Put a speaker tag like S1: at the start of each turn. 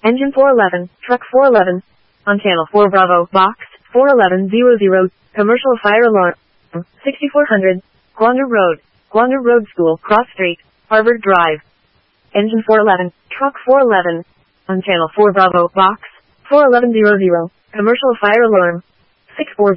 S1: Engine 411, truck 411, on channel 4 Bravo, box 41100, commercial fire alarm, 6400, Guander Road School, Cross Street, Harvard Drive. Engine 411, truck 411, on channel 4 Bravo, box 41100, commercial fire alarm, 640.